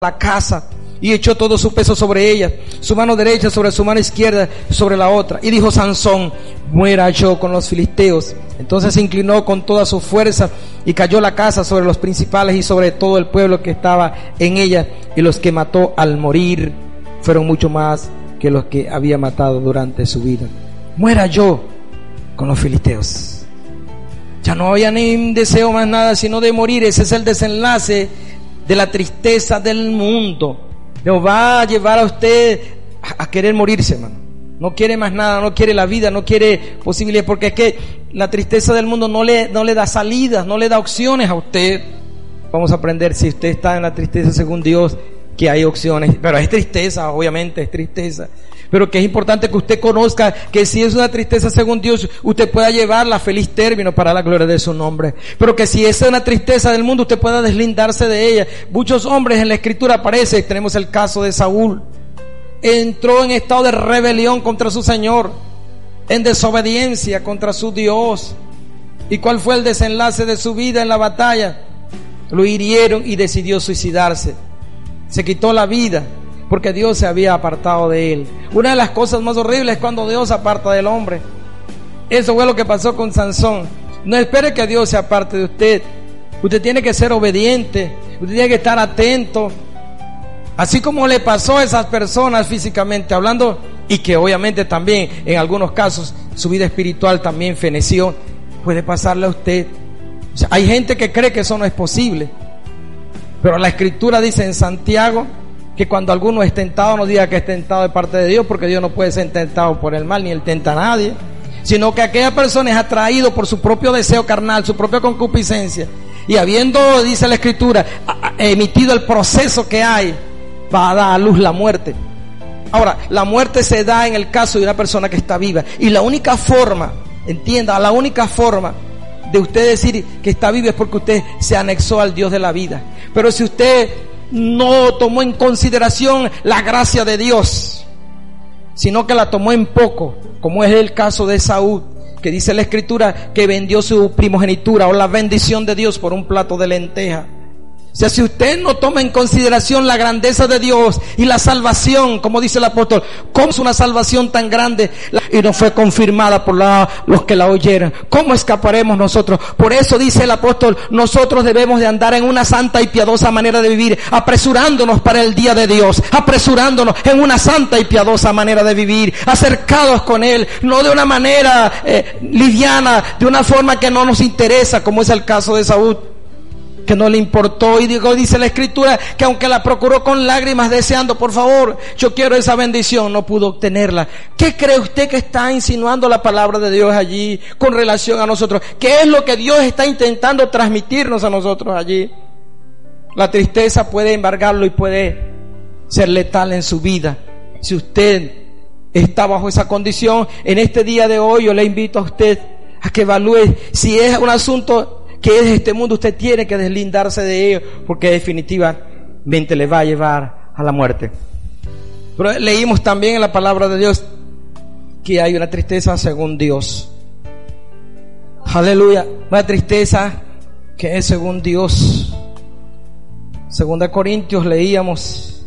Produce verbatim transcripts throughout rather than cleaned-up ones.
la casa y echó todo su peso sobre ella, su mano derecha sobre su mano izquierda sobre la otra. Y dijo Sansón: muera yo con los filisteos. Entonces se inclinó con toda su fuerza y cayó la casa sobre los principales y sobre todo el pueblo que estaba en ella, y los que mató al morir fueron mucho más que los que había matado durante su vida. Muera yo con los filisteos. Ya no había ni un deseo más nada sino de morir. Ese es el desenlace de la tristeza del mundo. Nos va a llevar a usted a, a querer morirse, hermano. No quiere más nada, no quiere la vida, no quiere posibilidades, porque es que la tristeza del mundo no le, no le da salidas, no le da opciones a usted. Vamos a aprender, si usted está en la tristeza según Dios, que hay opciones, pero es tristeza, obviamente es tristeza, pero que es importante que usted conozca que si es una tristeza según Dios, usted pueda llevarla a feliz término para la gloria de su nombre, pero que si es una tristeza del mundo, usted pueda deslindarse de ella. Muchos hombres en la Escritura aparece, tenemos el caso de Saúl, entró en estado de rebelión contra su Señor, en desobediencia contra su Dios. ¿Y cuál fue el desenlace de su vida en la batalla? Lo hirieron y decidió suicidarse. Se quitó la vida porque Dios se había apartado de él. Una de las cosas más horribles es cuando Dios se aparta del hombre. Eso fue lo que pasó con Sansón. No espere que Dios se aparte de usted. Usted tiene que ser obediente. Usted tiene que estar atento. Así como le pasó a esas personas físicamente hablando, y que obviamente también en algunos casos su vida espiritual también feneció, puede pasarle a usted. O sea, hay gente que cree que eso no es posible. Pero la Escritura dice en Santiago que cuando alguno es tentado, no diga que es tentado de parte de Dios, porque Dios no puede ser tentado por el mal, ni él tenta a nadie, sino que aquella persona es atraído por su propio deseo carnal, su propia concupiscencia, y habiendo, dice la Escritura, emitido el proceso que hay, va a dar a luz la muerte. Ahora, la muerte se da en el caso de una persona que está viva, y la única forma, entienda, la única forma de usted decir que está vivo es porque usted se anexó al Dios de la vida. Pero si usted no tomó en consideración la gracia de Dios, sino que la tomó en poco, como es el caso de Saúl, que dice la Escritura que vendió su primogenitura o la bendición de Dios por un plato de lenteja. O sea, si usted no toma en consideración la grandeza de Dios y la salvación, como dice el apóstol, ¿cómo es una salvación tan grande y no fue confirmada por la, los que la oyeron? ¿Cómo escaparemos nosotros? Por eso dice el apóstol, nosotros debemos de andar en una santa y piadosa manera de vivir, apresurándonos para el día de Dios, apresurándonos en una santa y piadosa manera de vivir, acercados con Él, no de una manera eh, liviana, de una forma que no nos interesa, como es el caso de Saúl, que no le importó. Y digo, dice la Escritura que aunque la procuró con lágrimas deseando, por favor, yo quiero esa bendición, no pudo obtenerla. ¿Qué cree usted que está insinuando la palabra de Dios allí con relación a nosotros? ¿Qué es lo que Dios está intentando transmitirnos a nosotros allí? La tristeza puede embargarlo y puede ser letal en su vida. Si usted está bajo esa condición, en este día de hoy yo le invito a usted a que evalúe si es un asunto que es este mundo, usted tiene que deslindarse de ello, porque definitivamente le va a llevar a la muerte. Pero leímos también en la palabra de Dios que hay una tristeza según Dios. Aleluya, una tristeza que es según Dios. Segunda Corintios leíamos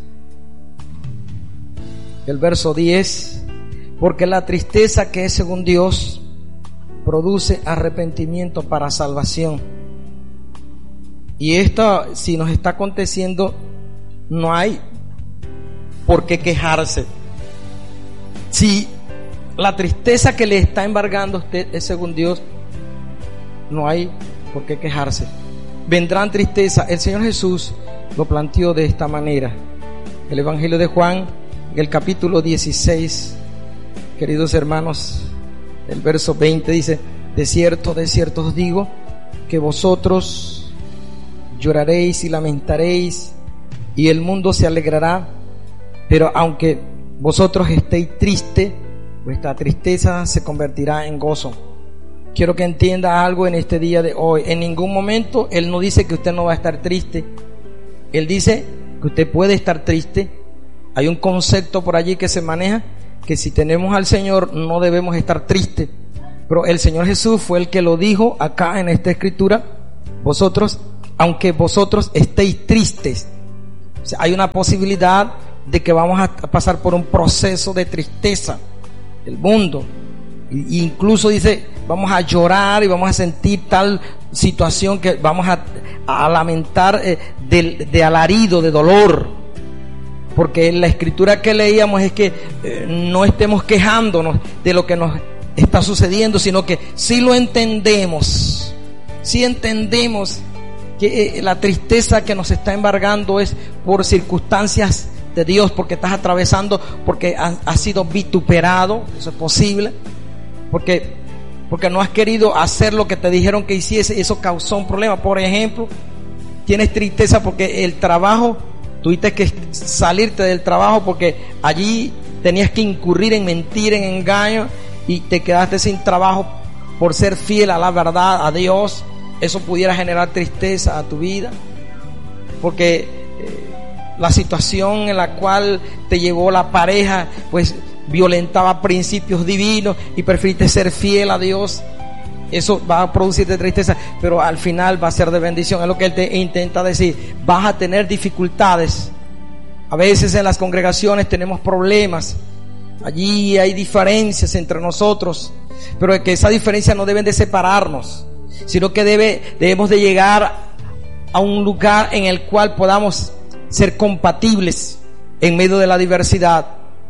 el verso diez, porque la tristeza que es según Dios produce arrepentimiento para salvación. Y esto, si nos está aconteciendo, no hay por qué quejarse. Si la tristeza que le está embargando a usted es según Dios, no hay por qué quejarse. Vendrán tristeza. El Señor Jesús lo planteó de esta manera. El Evangelio de Juan, en el capítulo dieciséis, queridos hermanos, el verso veinte dice: de cierto, de cierto os digo, que vosotros lloraréis y lamentaréis, y el mundo se alegrará, pero aunque vosotros estéis tristes, vuestra tristeza se convertirá en gozo. Quiero que entienda algo en este día de hoy. En ningún momento Él no dice que usted no va a estar triste. Él dice que usted puede estar triste. Hay un concepto por allí que se maneja, que si tenemos al Señor no debemos estar tristes. Pero el Señor Jesús fue el que lo dijo acá en esta Escritura: vosotros, aunque vosotros estéis tristes, O sea, hay una posibilidad de que vamos a pasar por un proceso de tristeza. El mundo, e incluso dice, vamos a llorar y vamos a sentir tal situación que vamos a, a lamentar eh, de, de alarido, de dolor. Porque en la escritura que leíamos es que eh, no estemos quejándonos de lo que nos está sucediendo, sino que sí lo entendemos, sí entendemos que eh, la tristeza que nos está embargando es por circunstancias de Dios, porque estás atravesando, porque has, has sido vituperado, eso es posible, porque, porque no has querido hacer lo que te dijeron que hiciese y eso causó un problema. Por ejemplo, tienes tristeza porque el trabajo, tuviste que salirte del trabajo porque allí tenías que incurrir en mentir, en engaño, y te quedaste sin trabajo por ser fiel a la verdad, a Dios. Eso pudiera generar tristeza a tu vida, porque eh, la situación en la cual te llevó la pareja pues violentaba principios divinos y preferiste ser fiel a Dios. Eso va a producirte tristeza, pero al final va a ser de bendición. Es lo que él te intenta decir. Vas a tener dificultades. A veces en las congregaciones tenemos problemas. Allí hay diferencias entre nosotros, pero que esas diferencias no deben de separarnos, sino que debe, debemos de llegar a un lugar en el cual podamos ser compatibles en medio de la diversidad.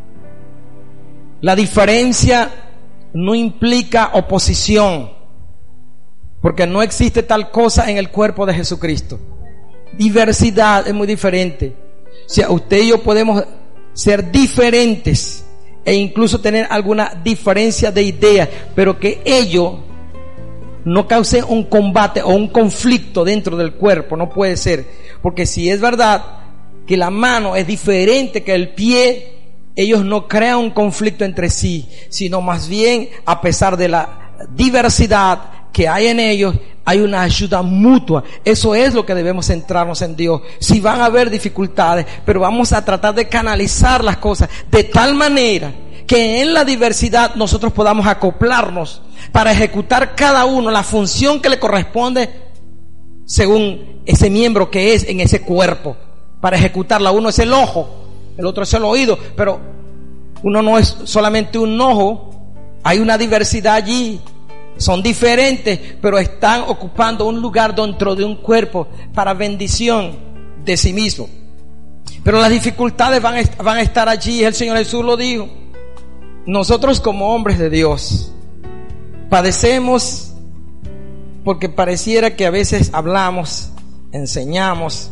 La diferencia no implica oposición, porque no existe tal cosa en el cuerpo de Jesucristo. Diversidad es muy diferente. O sea, usted y yo podemos ser diferentes e incluso tener alguna diferencia de ideas, pero que ello no cause un combate o un conflicto dentro del cuerpo. No puede ser, porque si es verdad que la mano es diferente que el pie, ellos no crean un conflicto entre sí, sino más bien, a pesar de la diversidad que hay en ellos, hay una ayuda mutua. Eso es lo que debemos centrarnos en Dios. Si van a haber dificultades, pero vamos a tratar de canalizar las cosas de tal manera que en la diversidad nosotros podamos acoplarnos para ejecutar cada uno la función que le corresponde según ese miembro que es en ese cuerpo. Para ejecutarla, uno es el ojo, el otro es el oído, pero uno no es solamente un ojo, hay una diversidad allí. Son diferentes, pero están ocupando un lugar dentro de un cuerpo para bendición de sí mismo. Pero las dificultades van a, van a estar allí. El Señor Jesús lo dijo. Nosotros como hombres de Dios padecemos porque pareciera que a veces hablamos, enseñamos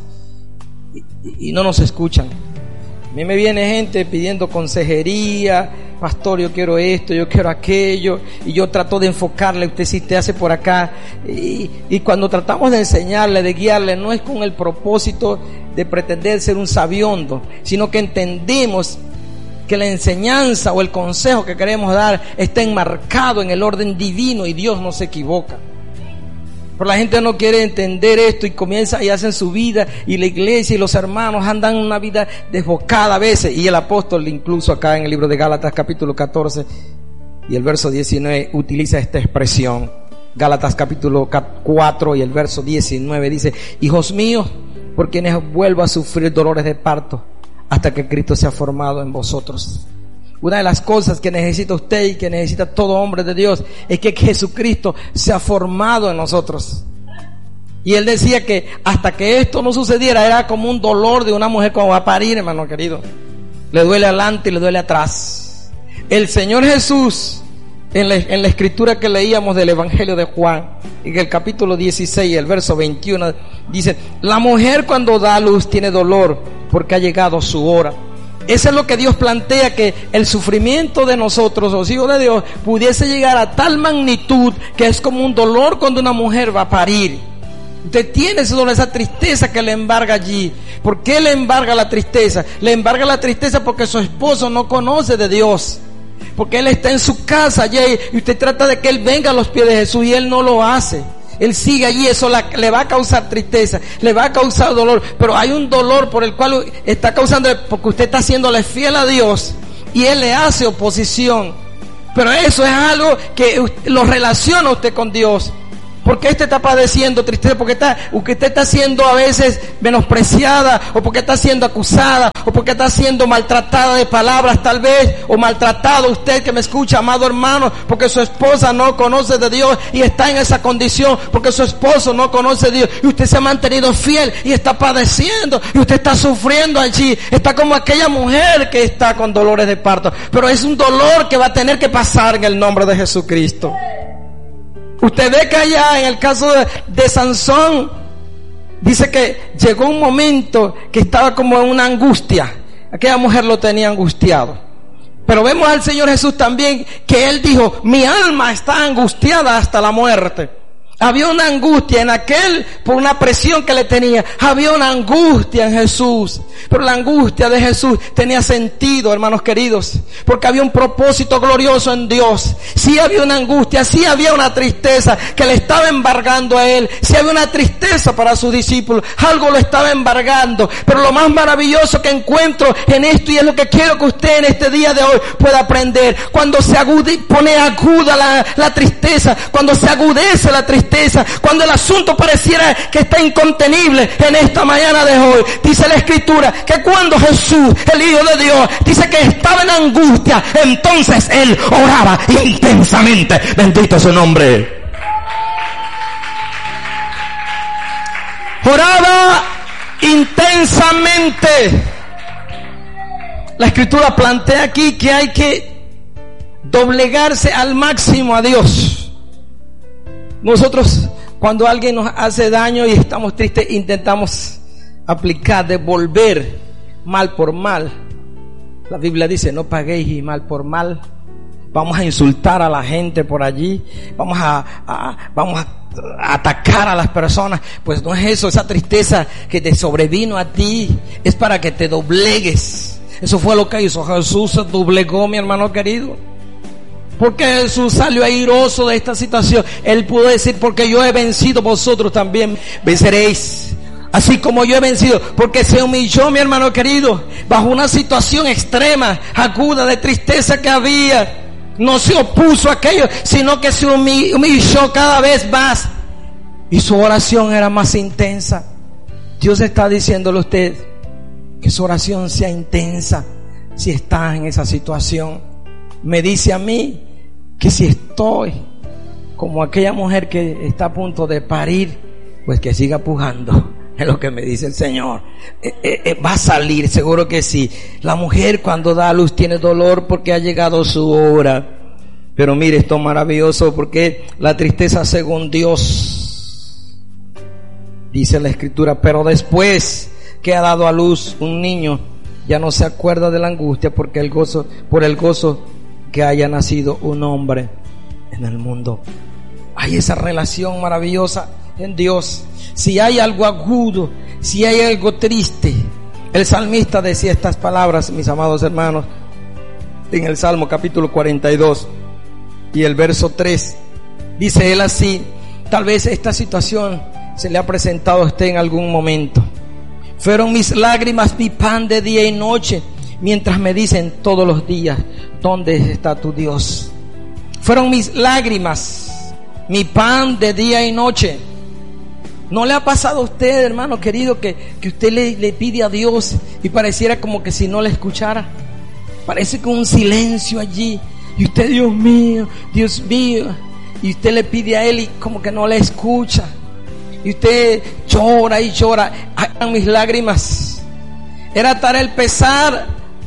y, y no nos escuchan. A mí me viene gente pidiendo consejería, pastor, yo quiero esto, yo quiero aquello, y yo trato de enfocarle, usted si te hace por acá, y, y cuando tratamos de enseñarle, de guiarle, no es con el propósito de pretender ser un sabiondo, sino que entendemos que la enseñanza o el consejo que queremos dar está enmarcado en el orden divino y Dios no se equivoca. Pero la gente no quiere entender esto y comienza y hacen su vida, y la iglesia y los hermanos andan una vida desbocada a veces. Y el apóstol incluso acá en el libro de Gálatas capítulo catorce y el verso diecinueve utiliza esta expresión. Gálatas capítulo cuatro y el verso diecinueve dice: hijos míos, por quienes vuelvo a sufrir dolores de parto hasta que Cristo sea formado en vosotros. Una de las cosas que necesita usted y que necesita todo hombre de Dios es que Jesucristo se ha formado en nosotros. Y él decía que hasta que esto no sucediera era como un dolor de una mujer cuando va a parir, hermano querido. Le duele adelante y le duele atrás. El Señor Jesús, en la, en la escritura que leíamos del Evangelio de Juan, en el capítulo dieciséis, el verso veintiuno, dice: la mujer cuando da a luz tiene dolor porque ha llegado su hora. Eso es lo que Dios plantea, que el sufrimiento de nosotros, los hijos de Dios, pudiese llegar a tal magnitud que es como un dolor cuando una mujer va a parir. Usted tiene ese dolor, esa tristeza que le embarga allí. ¿Por qué le embarga la tristeza? Le embarga la tristeza porque su esposo no conoce de Dios, porque él está en su casa allí y usted trata de que él venga a los pies de Jesús y él no lo hace. Él sigue allí, eso la, le va a causar tristeza, le va a causar dolor, pero hay un dolor por el cual está causando, porque usted está haciéndole fiel a Dios y él le hace oposición. Pero eso es algo que usted, lo relaciona usted con Dios. ¿Por qué usted está padeciendo tristeza? Porque está, porque usted está siendo a veces menospreciada, o porque está siendo acusada, o porque está siendo maltratada de palabras tal vez, o maltratado usted que me escucha, amado hermano, porque su esposa no conoce de Dios y está en esa condición, porque su esposo no conoce de Dios, y usted se ha mantenido fiel y está padeciendo, y usted está sufriendo allí, está como aquella mujer que está con dolores de parto, pero es un dolor que va a tener que pasar en el nombre de Jesucristo. Usted ve que allá en el caso de, de Sansón, dice que llegó un momento que estaba como en una angustia. Aquella mujer lo tenía angustiado. Pero vemos al Señor Jesús también que Él dijo, mi alma está angustiada hasta la muerte. Había una angustia en aquel, por una presión que le tenía. Había una angustia en Jesús. Pero la angustia de Jesús tenía sentido, hermanos queridos. Porque había un propósito glorioso en Dios. Sí había una angustia, sí había una tristeza que le estaba embargando a Él. Sí había una tristeza para sus discípulos. Algo lo estaba embargando. Pero lo más maravilloso que encuentro en esto, y es lo que quiero que usted en este día de hoy pueda aprender. Cuando se agude, pone aguda la, la tristeza. Cuando se agudece la tristeza. Cuando el asunto pareciera que está incontenible en esta mañana de hoy, dice la Escritura que cuando Jesús, el Hijo de Dios, dice que estaba en angustia, entonces Él oraba intensamente. Bendito su nombre. Oraba intensamente. La Escritura plantea aquí que hay que doblegarse al máximo a Dios. Nosotros, cuando alguien nos hace daño y estamos tristes, intentamos aplicar, devolver mal por mal. La Biblia dice, no paguéis mal por mal. Vamos a insultar a la gente por allí. Vamos a, a, vamos a atacar a las personas. Pues no es eso. Esa tristeza que te sobrevino a ti es para que te doblegues. Eso fue lo que hizo Jesús. Se doblegó, mi hermano querido. Porque Jesús salió airoso de esta situación. Él pudo decir, porque yo he vencido, vosotros también venceréis. Así como yo he vencido. Porque se humilló, mi hermano querido, bajo una situación extrema, aguda de tristeza que había. No se opuso a aquello, sino que se humilló cada vez más. Y su oración era más intensa. Dios está diciéndole a usted que su oración sea intensa si está en esa situación. Me dice a mí que si estoy como aquella mujer que está a punto de parir, pues que siga pujando. Es lo que me dice el Señor. Eh, eh, eh, va a salir, seguro que sí. La mujer cuando da a luz tiene dolor porque ha llegado su hora. Pero mire, esto es maravilloso porque la tristeza según Dios, dice la Escritura, pero después que ha dado a luz un niño, ya no se acuerda de la angustia porque el gozo, por el gozo que haya nacido un hombre en el mundo. Hay esa relación maravillosa en Dios. Si hay algo agudo, si hay algo triste, el salmista decía estas palabras, mis amados hermanos, en el Salmo capítulo cuarenta y dos y el verso tres. Dice él así: tal vez esta situación se le ha presentado a usted en algún momento. Fueron mis lágrimas mi pan de día y noche, mientras me dicen todos los días, ¿dónde está tu Dios? Fueron mis lágrimas mi pan de día y noche. ¿No le ha pasado a usted, hermano querido, que, que usted le, le pide a Dios y pareciera como que si no le escuchara? Parece que un silencio allí. Y usted, Dios mío, Dios mío. Y usted le pide a Él y como que no le escucha. Y usted llora y llora. Hagan mis lágrimas. Era tal el pesar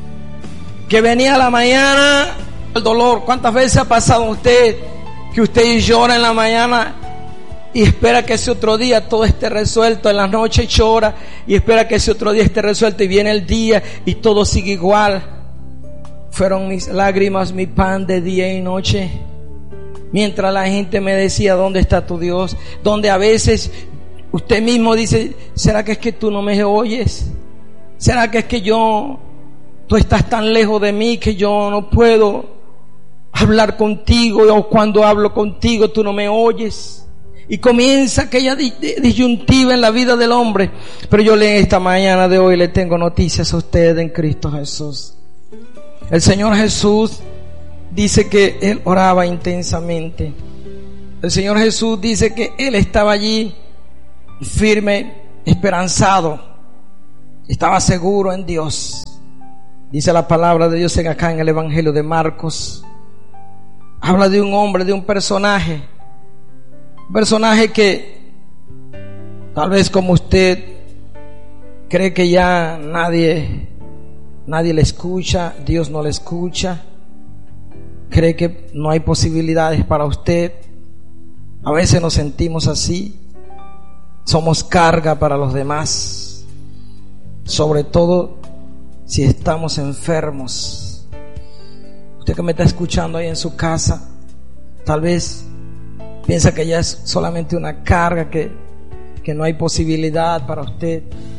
que venía a la mañana el dolor. ¿Cuántas veces ha pasado a usted que usted llora en la mañana y espera que ese otro día todo esté resuelto? En la noche llora y espera que ese otro día esté resuelto, y viene el día y todo sigue igual. Fueron mis lágrimas mi pan de día y noche, mientras la gente me decía, ¿dónde está tu Dios? Donde a veces usted mismo dice, ¿será que es que tú no me oyes? ¿Será que es que yo, tú estás tan lejos de mí que yo no puedo hablar contigo, o cuando hablo contigo tú no me oyes? Y comienza aquella disyuntiva en la vida del hombre. Pero yo en esta mañana de hoy le tengo noticias a usted en Cristo Jesús. El Señor Jesús dice que Él oraba intensamente. El Señor Jesús dice que Él estaba allí firme, esperanzado, estaba seguro en Dios. Dice la palabra de Dios en acá en el Evangelio de Marcos. Habla de un hombre, de un personaje. Un personaje que tal vez como usted cree que ya nadie, nadie le escucha, Dios no le escucha. Cree que no hay posibilidades para usted. A veces nos sentimos así. Somos carga para los demás. Sobre todo si estamos enfermos. Usted que me está escuchando ahí en su casa, tal vez piensa que ya es solamente una carga, que, que no hay posibilidad para usted,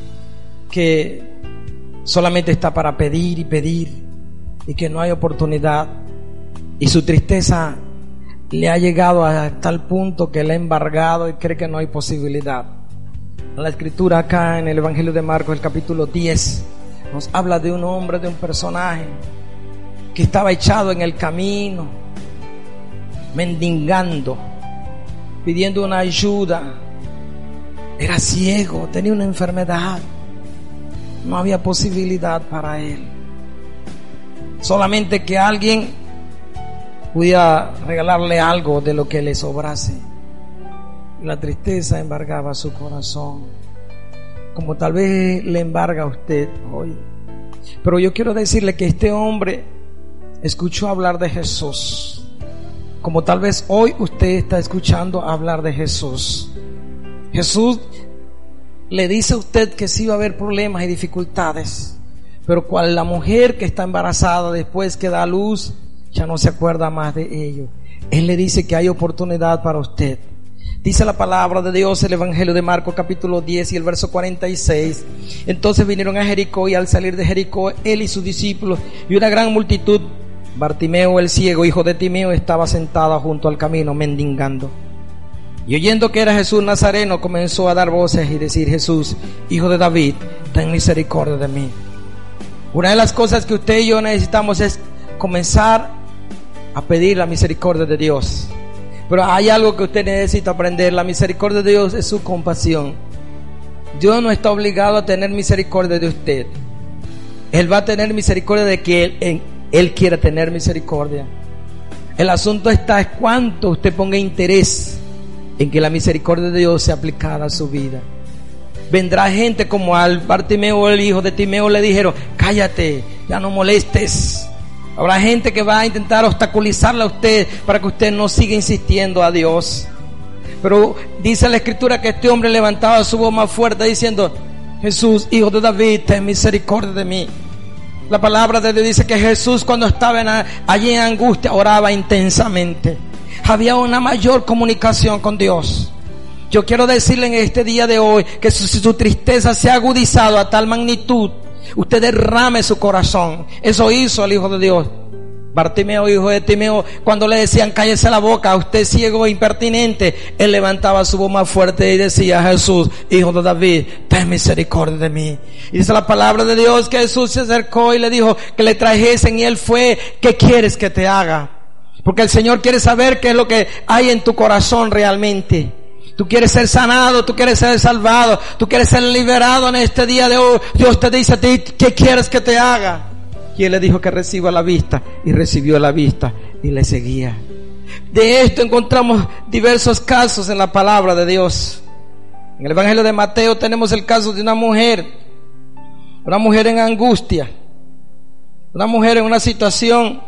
que solamente está para pedir y pedir y que no hay oportunidad, y su tristeza le ha llegado a tal punto que le ha embargado y cree que no hay posibilidad. La escritura acá en el Evangelio de Marcos, el capítulo diez, nos habla de un hombre, de un personaje que estaba echado en el camino, mendigando, pidiendo una ayuda. Era ciego, tenía una enfermedad, no había posibilidad para él. Solamente que alguien pudiera regalarle algo de lo que le sobrase. La tristeza embargaba su corazón, como tal vez le embarga a usted hoy. Pero yo quiero decirle que este hombre escuchó hablar de Jesús, como tal vez hoy usted está escuchando hablar de Jesús. Jesús le dice a usted que sí va a haber problemas y dificultades, pero cual la mujer que está embarazada después que da a luz ya no se acuerda más de ello. Él le dice que hay oportunidad para usted. Dice la palabra de Dios, el Evangelio de Marcos capítulo diez y el verso cuarenta y seis. Entonces vinieron a Jericó, y al salir de Jericó, él y sus discípulos y una gran multitud, Bartimeo el ciego, hijo de Timeo, estaba sentado junto al camino mendigando. Y oyendo que era Jesús Nazareno, comenzó a dar voces y decir: Jesús, hijo de David, ten misericordia de mí. Una de las cosas que usted y yo necesitamos es comenzar a pedir la misericordia de Dios. Pero hay algo que usted necesita aprender: la misericordia de Dios es su compasión. Dios no está obligado a tener misericordia de usted. Él va a tener misericordia de que Él, él, él quiere tener misericordia. El asunto está es cuánto usted ponga interés en que la misericordia de Dios sea aplicada a su vida. Vendrá gente como al Bartimeo, el hijo de Timeo, le dijeron: cállate, ya no molestes. Habrá gente que va a intentar obstaculizarle a usted para que usted no siga insistiendo a Dios. Pero dice la Escritura que este hombre levantaba su voz más fuerte diciendo: Jesús, hijo de David, ten misericordia de mí. La palabra de Dios dice que Jesús, cuando estaba en, allí en angustia, oraba intensamente. Había una mayor comunicación con Dios. Yo quiero decirle en este día de hoy que si su, su tristeza se ha agudizado a tal magnitud, usted derrame su corazón. Eso hizo el Hijo de Dios. Bartimeo, hijo de Timeo, cuando le decían: cállese la boca, usted ciego e impertinente, él levantaba su voz más fuerte y decía: Jesús, hijo de David, ten misericordia de mí. Y dice la palabra de Dios que Jesús se acercó y le dijo que le trajesen, y él fue: ¿qué quieres que te haga? Porque el Señor quiere saber qué es lo que hay en tu corazón realmente. Tú quieres ser sanado, tú quieres ser salvado, tú quieres ser liberado en este día de hoy. Dios te dice a ti: ¿qué quieres que te haga? Y él le dijo que reciba la vista, y recibió la vista y le seguía. De esto encontramos diversos casos en la palabra de Dios. En el Evangelio de Mateo tenemos el caso de una mujer, una mujer en angustia, una mujer en una situación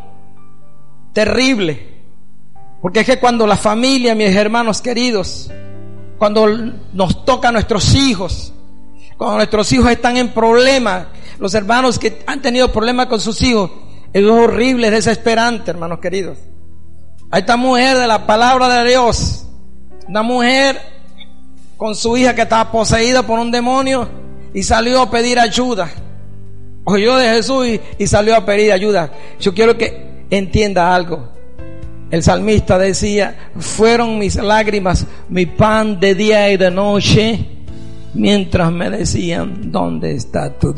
terrible. Porque es que cuando la familia, mis hermanos queridos, cuando nos toca a nuestros hijos, cuando nuestros hijos están en problemas, los hermanos que han tenido problemas con sus hijos, es horrible, es desesperante, hermanos queridos. A esta mujer de la palabra de Dios, una mujer con su hija que estaba poseída por un demonio y salió a pedir ayuda. Oyó de Jesús y, y salió a pedir ayuda. Yo quiero que entienda algo. El salmista decía: fueron mis lágrimas mi pan de día y de noche, mientras me decían: ¿dónde está tu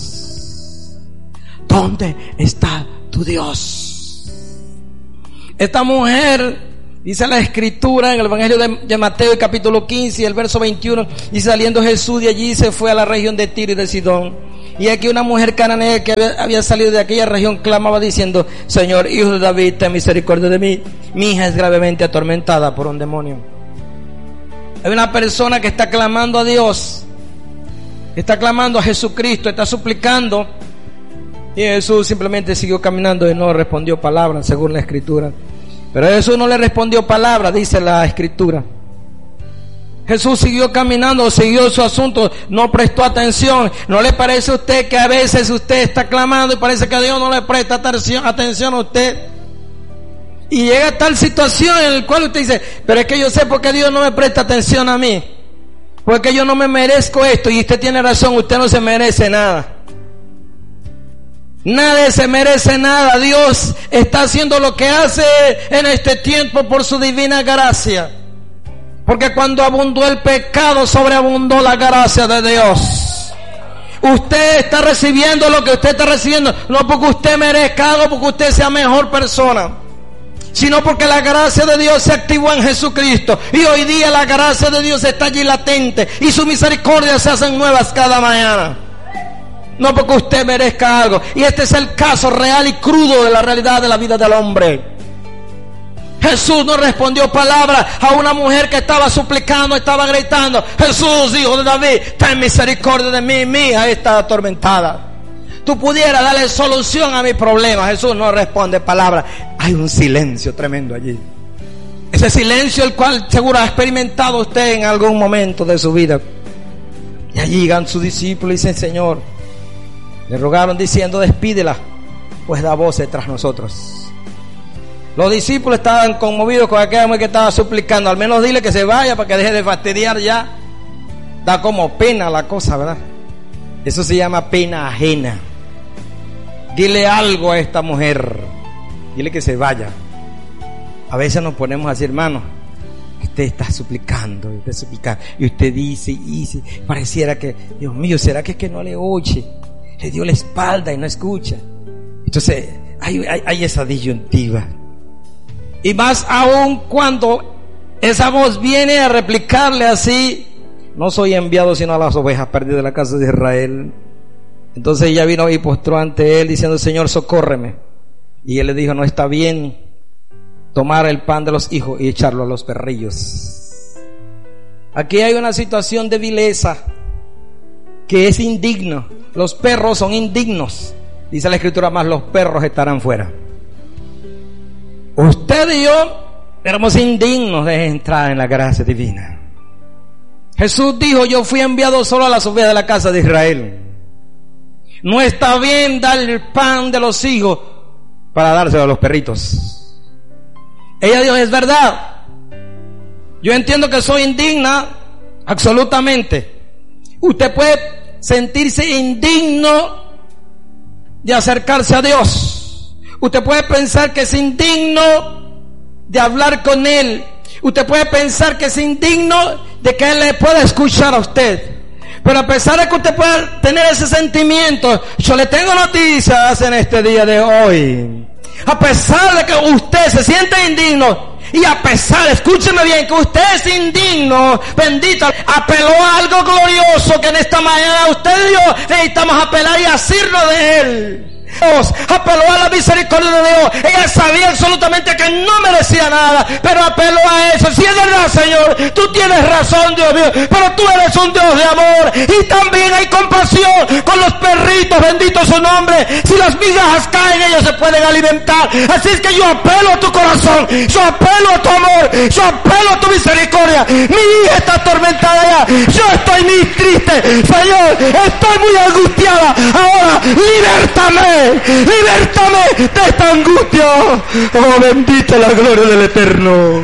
Dios? ¿Dónde está tu Dios? Esta mujer Dice la escritura en el Evangelio de, de Mateo, el capítulo quince y el verso veintiuno, y saliendo Jesús de allí se fue a la región de Tiro y de Sidón. Y aquí una mujer cananea que había, había salido de aquella región clamaba diciendo: Señor, hijo de David, ten misericordia de mí, mi hija es gravemente atormentada por un demonio. Hay una persona que está clamando a Dios, está clamando a Jesucristo, está suplicando, y Jesús simplemente siguió caminando y no respondió palabra, según la escritura. Pero Jesús no le respondió palabra, dice la escritura. Jesús siguió caminando, siguió su asunto, no prestó atención. ¿No le parece a usted que a veces usted está clamando y parece que Dios no le presta atención a usted? Y llega a tal situación en la cual usted dice: pero es que yo sé por qué Dios no me presta atención a mí, porque yo no me merezco esto. Y usted tiene razón, usted no se merece nada. Nadie se merece nada. Dios está haciendo lo que hace en este tiempo por su divina gracia. Porque cuando abundó el pecado, sobreabundó la gracia de Dios. Usted está recibiendo lo que usted está recibiendo, no porque usted merezca algo, porque usted sea mejor persona, sino porque la gracia de Dios se activó en Jesucristo. Y hoy día la gracia de Dios está allí latente, y su misericordia se hacen nuevas cada mañana. No porque usted merezca algo. Y este es el caso real y crudo de la realidad de la vida del hombre. Jesús no respondió palabra a una mujer que estaba suplicando, estaba gritando: Jesús, hijo de David, ten misericordia de mí, mi hija está atormentada. Tú pudieras darle solución a mi problema. Jesús no responde palabra. Hay un silencio tremendo allí. Ese silencio el cual seguro ha experimentado usted en algún momento de su vida. Y allí llegan sus discípulos y dicen: Señor, le rogaron diciendo: despídela, pues da voces tras nosotros. Los discípulos estaban conmovidos con aquella mujer que estaba suplicando: al menos dile que se vaya para que deje de fastidiar ya. Da como pena la cosa, ¿verdad? Eso se llama pena ajena. Dile algo a esta mujer, dile que se vaya. A veces nos ponemos así, hermano, usted está suplicando, usted suplicando, y usted dice y dice, pareciera que, Dios mío, ¿será que es que no le oye? Le dio la espalda y no escucha. Entonces hay, hay, hay esa disyuntiva. Y más aún cuando esa voz viene a replicarle así: no soy enviado sino a las ovejas perdidas de la casa de Israel. Entonces ella vino y postró ante él diciendo: Señor, socórreme. Y él le dijo: no está bien tomar el pan de los hijos y echarlo a los perrillos. Aquí hay una situación de vileza que es indigno. Los perros son indignos, dice la escritura, más los perros estarán fuera. Usted y yo éramos indignos de entrar en la gracia divina. Jesús dijo: yo fui enviado solo a las ovejas de la casa de Israel. No está bien dar el pan de los hijos para dárselo a los perritos. Ella dijo: es verdad, yo entiendo que soy indigna, absolutamente. Usted puede sentirse indigno de acercarse a Dios. Usted puede pensar que es indigno de hablar con Él. Usted puede pensar que es indigno de que Él le pueda escuchar a usted. Pero a pesar de que usted pueda tener ese sentimiento, yo le tengo noticias en este día de hoy. A pesar de que usted se siente indigno, y a pesar, escúcheme bien, que usted es indigno, bendito, apeló a algo glorioso que en esta mañana usted y yo necesitamos apelar y asirnos de Él. Dios apeló a la misericordia de Dios. Ella sabía absolutamente que no merecía nada, pero apeló a eso. Si es verdad, Señor, tú tienes razón, Dios mío, pero tú eres un Dios de amor, y también hay compasión con los perritos, bendito su nombre. Si las migajas caen, ellos se pueden alimentar. Así es que yo apelo a tu corazón, yo apelo a tu amor, yo apelo a tu misericordia. Mi hija está atormentada ya, yo estoy muy triste, Señor, estoy muy angustiada. Ahora, libértame, libértame de esta angustia. Oh, bendita la gloria del Eterno.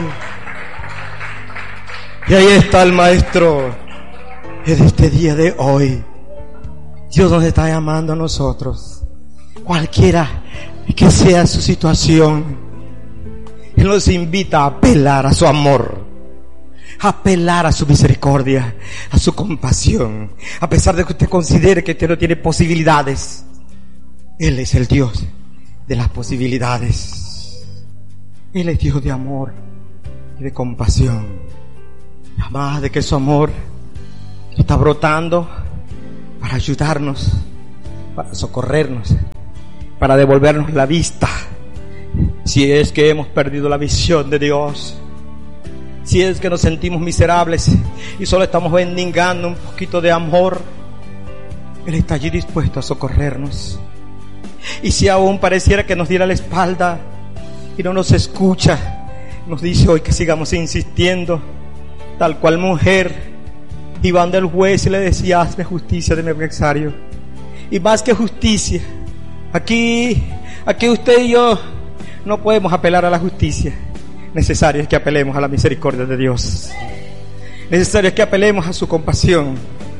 Y ahí está el Maestro en este día de hoy. Dios nos está llamando a nosotros, cualquiera que sea su situación. Él nos invita a apelar a su amor, a apelar a su misericordia, a su compasión. A pesar de que usted considere que usted no tiene posibilidades, Él es el Dios de las posibilidades. Él es Dios de amor. y de compasión. Además de que su amor está brotando para ayudarnos, para socorrernos, para devolvernos la vista. Si es que hemos perdido la visión de Dios, si es que nos sentimos miserables y solo estamos mendigando un poquito de amor, Él está allí dispuesto a socorrernos. Y si aún pareciera que nos diera la espalda y no nos escucha, nos dice hoy que sigamos insistiendo, tal cual mujer iban del juez y le decía: hazme justicia de mi adversario. Y más que justicia, aquí, aquí usted y yo no podemos apelar a la justicia. Necesario es que apelemos a la misericordia de Dios. Necesario es que apelemos a su compasión.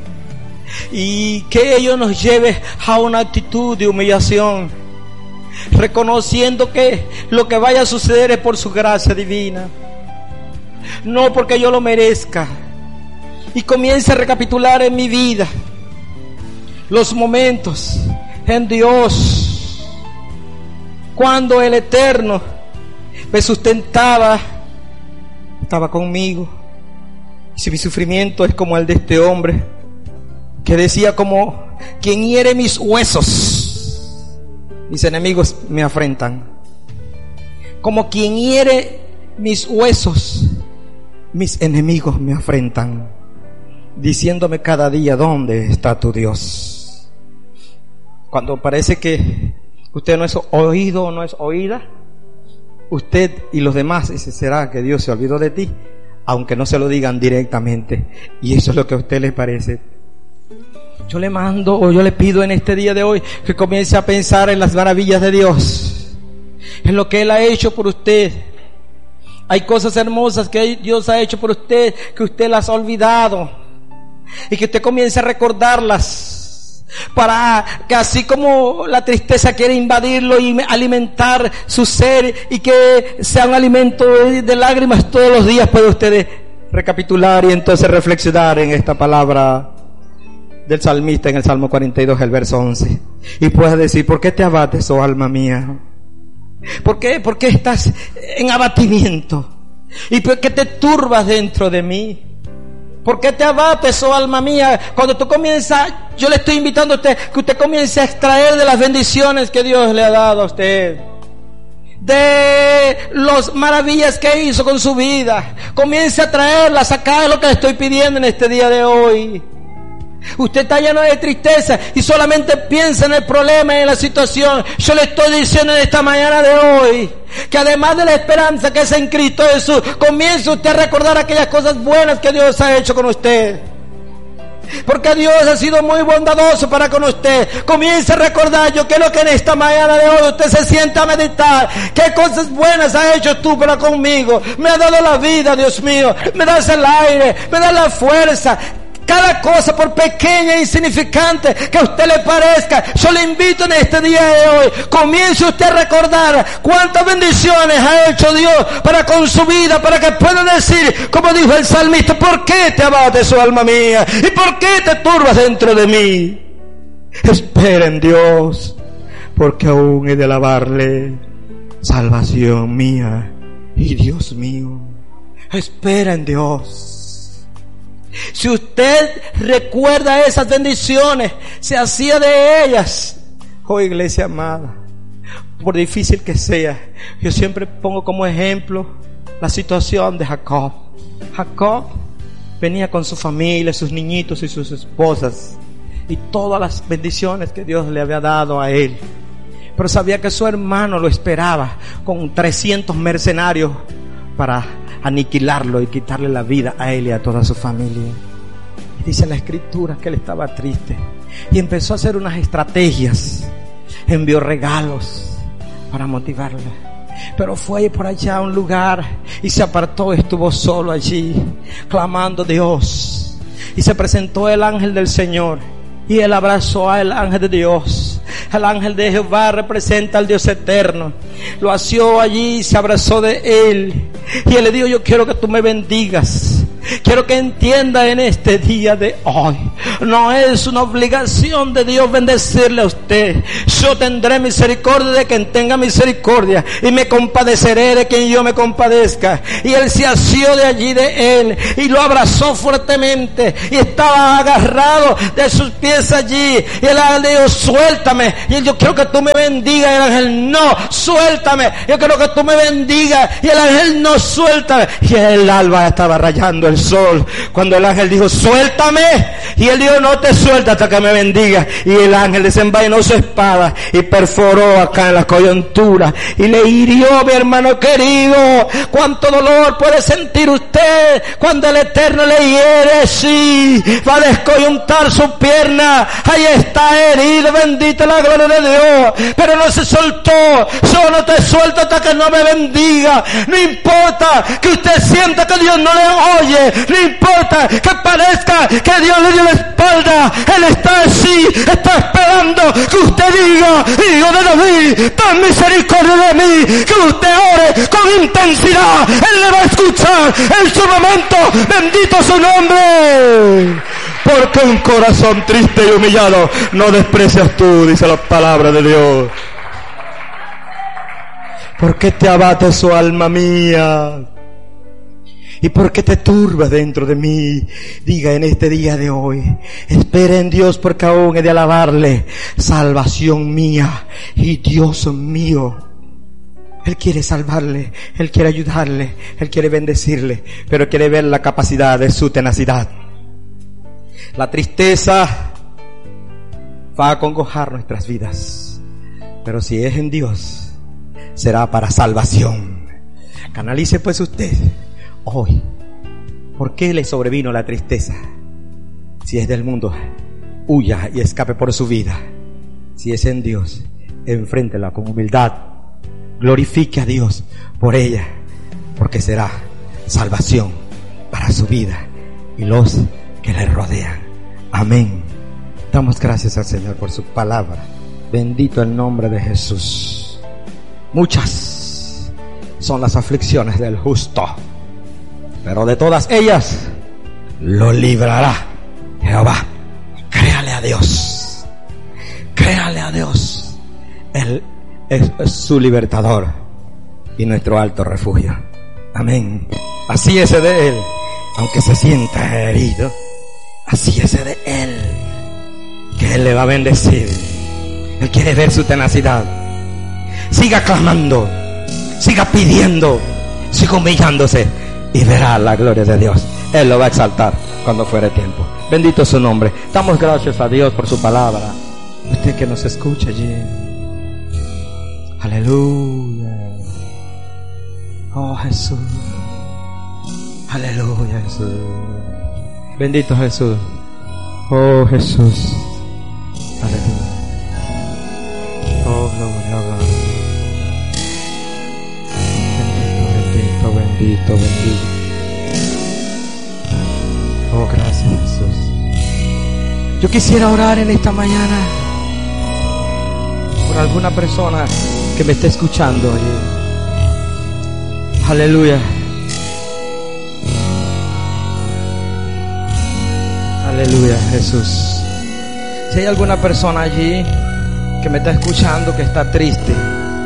Y que ello nos lleve a una actitud de humillación, reconociendo que lo que vaya a suceder es por su gracia divina, no porque yo lo merezca. Y comience a recapitular en mi vida los momentos en Dios cuando el Eterno me sustentaba, estaba conmigo. Y si mi sufrimiento es como el de este hombre que decía: como quien hiere mis huesos, mis enemigos me afrentan. Como quien hiere mis huesos, mis enemigos me afrentan, diciéndome cada día: ¿dónde está tu Dios? Cuando parece que usted no es oído o no es oída, usted y los demás dicen: ¿será que Dios se olvidó de ti? Aunque no se lo digan directamente. Y eso es lo que a usted le parece. Yo le mando o yo le pido en este día de hoy que comience a pensar en las maravillas de Dios, en lo que Él ha hecho por usted. Hay cosas hermosas que Dios ha hecho por usted que usted las ha olvidado, y que usted comience a recordarlas, para que así como la tristeza quiere invadirlo y alimentar su ser, y que sea un alimento de lágrimas todos los días, puede usted recapitular y entonces reflexionar en esta palabra del salmista en el Salmo cuarenta y dos, el verso once, y puedes decir: ¿por qué te abates, oh alma mía? ¿Por qué? ¿Por qué estás en abatimiento? ¿Y por qué te turbas dentro de mí? ¿Por qué te abates, oh alma mía? Cuando tú comienzas, yo le estoy invitando a usted que usted comience a extraer de las bendiciones que Dios le ha dado a usted, de las maravillas que hizo con su vida. Comience a traerlas, a sacar lo que le estoy pidiendo en este día de hoy. Usted está lleno de tristeza y solamente piensa en el problema y en la situación. Yo le estoy diciendo en esta mañana de hoy que además de la esperanza que es en Cristo Jesús, comience usted a recordar aquellas cosas buenas que Dios ha hecho con usted, porque Dios ha sido muy bondadoso para con usted. Comience a recordar: yo quiero que en esta mañana de hoy usted se sienta a meditar qué cosas buenas has hecho tú para conmigo. Me has dado la vida, Dios mío, me das el aire, me das la fuerza. Cada cosa, por pequeña e insignificante que a usted le parezca, yo le invito en este día de hoy, comience usted a recordar cuántas bendiciones ha hecho Dios para con su vida, para que pueda decir, como dijo el salmista: ¿por qué te abates, oh alma mía? ¿Y por qué te turbas dentro de mí? Espera en Dios, porque aún he de alabarle, salvación mía y Dios mío. Espera en Dios. Si usted recuerda esas bendiciones, se hacía de ellas. Oh, iglesia amada, por difícil que sea, yo siempre pongo como ejemplo la situación de Jacob. Jacob venía con su familia, sus niñitos y sus esposas, y todas las bendiciones que Dios le había dado a él. Pero sabía que su hermano lo esperaba con trescientos mercenarios para aniquilarlo y quitarle la vida a él y a toda su familia. Y dice la escritura que él estaba triste y empezó a hacer unas estrategias. Envió regalos para motivarla, pero fue por allá a un lugar y se apartó, estuvo solo allí clamando a Dios, y se presentó el ángel del Señor y él abrazó al ángel de Dios. El ángel de Jehová representa al Dios eterno. Lo asió allí, se abrazó de él y él le dijo: yo quiero que tú me bendigas. Quiero que entienda en este día de hoy, no es una obligación de Dios bendecirle a usted. Yo tendré misericordia de quien tenga misericordia, y me compadeceré de quien yo me compadezca. Y él se asió de allí de él y lo abrazó fuertemente, y estaba agarrado de sus pies allí. Y el ángel dijo: suéltame. Y él: yo quiero que tú me bendigas. Y el ángel: no, suéltame. Yo quiero que tú me bendigas. Y el ángel: no, suéltame. Y el alba estaba rayando el sol cuando el ángel dijo: suéltame. Y él dijo: no te suelta hasta que me bendiga. Y el ángel desenvainó su espada y perforó acá en la coyuntura y le hirió, mi hermano querido. ¿Cuánto dolor puede sentir usted cuando el Eterno le hiere? Sí, va a descoyuntar su pierna. Ahí está herido, bendita la gloria de Dios, pero no se soltó. Yo no te suelto hasta que no me bendiga. No importa que usted sienta que Dios no le oye, no importa que parezca que Dios le dio la espalda. Él está así, está esperando que usted diga: hijo de David, ten misericordia de mí. Que usted ore con intensidad, Él le va a escuchar en su momento. Bendito su nombre. Porque un corazón triste y humillado no desprecias tú, dice la palabra de Dios. ¿Por qué te abate su alma mía? ¿Y por qué te turbas dentro de mí? Diga en este día de hoy: espera en Dios, porque aún he de alabarle. Salvación mía y Dios mío. Él quiere salvarle, Él quiere ayudarle, Él quiere bendecirle, pero quiere ver la capacidad de su tenacidad. La tristeza va a acongojar nuestras vidas, pero si es en Dios, será para salvación. Canalice pues usted hoy: ¿por qué le sobrevino la tristeza? Si es del mundo, huya y escape por su vida. Si es en Dios, enfréntela con humildad. Glorifique a Dios por ella, porque será salvación para su vida y los que le rodean. Amén. Damos gracias al Señor por su palabra. Bendito el nombre de Jesús. Muchas son las aflicciones del justo, pero de todas ellas lo librará Jehová. Créale a Dios. Créale a Dios. Él es, es su libertador y nuestro alto refugio. Amén. Así es de Él, aunque se sienta herido. Así es de Él, que Él le va a bendecir. Él quiere ver su tenacidad. Siga clamando, siga pidiendo, siga humillándose, y verá la gloria de Dios. Él lo va a exaltar cuando fuere tiempo. Bendito su nombre. Damos gracias a Dios por su palabra. Usted que nos escucha allí. Aleluya. Oh Jesús. Aleluya Jesús. Bendito Jesús. Oh Jesús. Aleluya. Oh gloria, gloria. Bendito, bendito, bendito, bendito. Oh, gracias Jesús. Yo quisiera orar en esta mañana por alguna persona que me esté escuchando. Aleluya. Aleluya, Jesús. Si hay alguna persona allí que me está escuchando que está triste,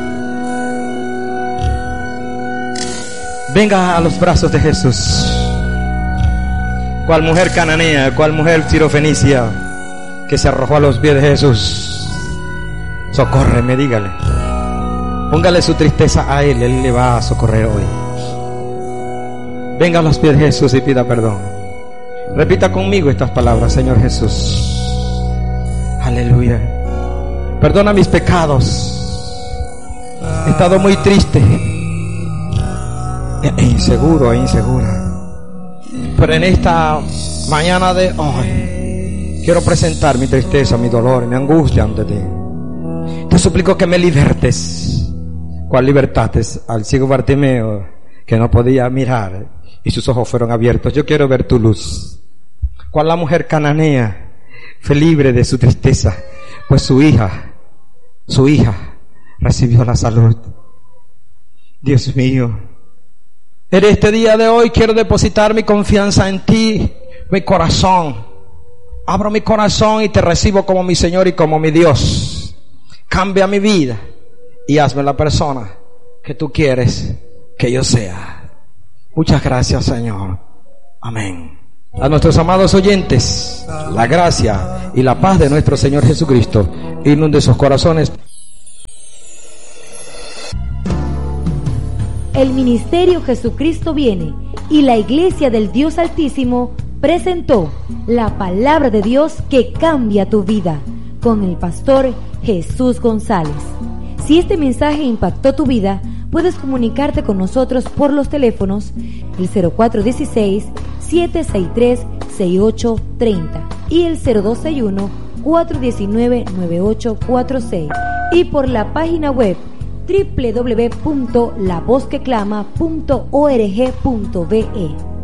venga a los brazos de Jesús. Cual mujer cananea, cual mujer sirofenicia que se arrojó a los pies de Jesús. Socórreme, dígale. Póngale su tristeza a Él, Él le va a socorrer hoy. Venga a los pies de Jesús y pida perdón. Repita conmigo estas palabras: Señor Jesús, aleluya, perdona mis pecados. He estado muy triste e inseguro e insegura, pero en esta mañana de hoy quiero presentar mi tristeza, mi dolor, mi angustia ante ti. Te suplico que me libertes. ¿Cuál libertaste al ciego Bartimeo, que no podía mirar y sus ojos fueron abiertos? Yo quiero ver tu luz. ¿Cuál la mujer cananea fue libre de su tristeza, pues su hija, su hija recibió la salud? Dios mío, En este día de hoy quiero depositar mi confianza en ti, mi corazón. Abro mi corazón y te recibo como mi Señor y como mi Dios. Cambia mi vida y hazme la persona que tú quieres que yo sea. Muchas gracias, Señor. Amén. A nuestros amados oyentes, la gracia y la paz de nuestro Señor Jesucristo inunde sus corazones. El Ministerio Jesucristo Viene y la Iglesia del Dios Altísimo presentó la palabra de Dios que cambia tu vida con el pastor Jesús González. Si este mensaje impactó tu vida, puedes comunicarte con nosotros por los teléfonos el cero cuatro uno seis, siete seis tres, seis ocho tres cero y el cero dos seis uno, cuatro uno nueve, nueve ocho cuatro seis y por la página web doble u doble u doble u punto la voz que clama punto org punto be.